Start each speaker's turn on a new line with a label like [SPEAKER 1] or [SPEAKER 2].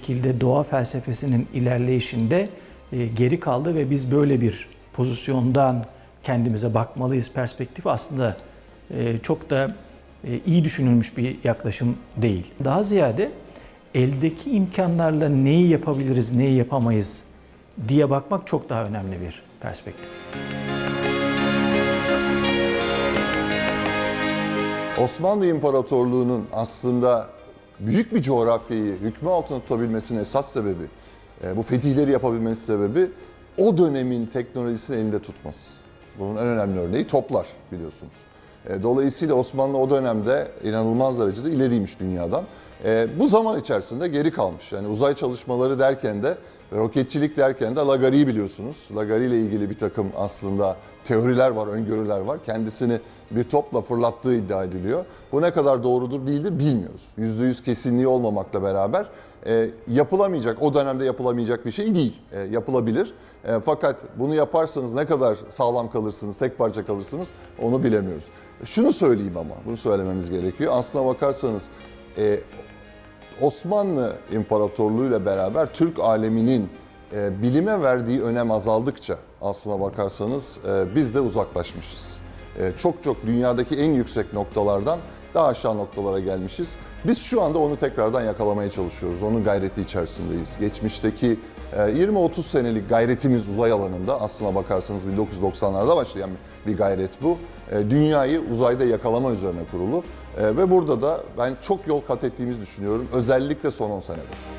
[SPEAKER 1] şekilde doğa felsefesinin ilerleyişinde geri kaldı ve biz böyle bir pozisyondan kendimize bakmalıyız perspektifi aslında çok da iyi düşünülmüş bir yaklaşım değil. Daha ziyade eldeki imkanlarla neyi yapabiliriz, neyi yapamayız diye bakmak çok daha önemli bir perspektif.
[SPEAKER 2] Osmanlı İmparatorluğu'nun aslında büyük bir coğrafyayı hükmü altına tutabilmesinin esas sebebi, bu fetihleri yapabilmesi sebebi o dönemin teknolojisini elinde tutması. Bunun en önemli örneği toplar biliyorsunuz. Dolayısıyla Osmanlı o dönemde inanılmaz derecede ileriymiş dünyadan. Bu zaman içerisinde geri kalmış. Yani uzay çalışmaları derken de, roketçilik derken de Lagari'yi biliyorsunuz. Lagari ile ilgili bir takım aslında teoriler var, öngörüler var. Kendisini bir topla fırlattığı iddia ediliyor. Bu ne kadar doğrudur değildir bilmiyoruz. %100 kesinliği olmamakla beraber yapılamayacak, o dönemde yapılamayacak bir şey değil. Yapılabilir. Fakat bunu yaparsanız ne kadar sağlam kalırsınız, tek parça kalırsınız onu bilemiyoruz. Şunu söyleyeyim ama, bunu söylememiz gerekiyor. Aslına bakarsanız Osmanlı İmparatorluğu ile beraber Türk aleminin bilime verdiği önem azaldıkça aslına bakarsanız biz de uzaklaşmışız. Çok dünyadaki en yüksek noktalardan daha aşağı noktalara gelmişiz. Biz şu anda onu tekrardan yakalamaya çalışıyoruz. Onun gayreti içerisindeyiz. Geçmişteki 20-30 senelik gayretimiz uzay alanında aslına bakarsanız 1990'larda başlayan bir gayret bu. Dünyayı uzayda yakalama üzerine kurulu ve burada da ben çok yol kat ettiğimizi düşünüyorum. Özellikle son 10 senede.